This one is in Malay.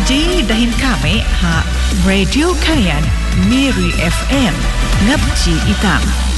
DJ dahin kami ha Radio Kayan Miri FM ngabji itang